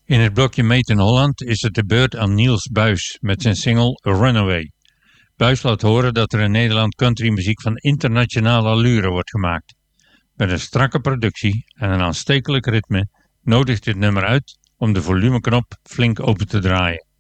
In het blokje Made in Holland is het de beurt aan Niels Buys met zijn single Runaway. Buys laat horen dat er in Nederland countrymuziek van internationale allure wordt gemaakt. Met een strakke productie en een aanstekelijk ritme nodigt dit nummer uit om de volumeknop flink open te draaien.